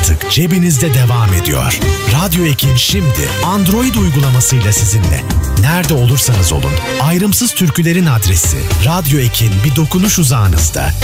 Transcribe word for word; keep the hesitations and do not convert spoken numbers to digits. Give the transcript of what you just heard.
artık cebinizde devam ediyor. Radyo Ek'in şimdi Android uygulamasıyla sizinle. Nerede olursanız olun, ayrımsız türkülerin adresi Radyo Ek'in bir dokunuş uzağınızda.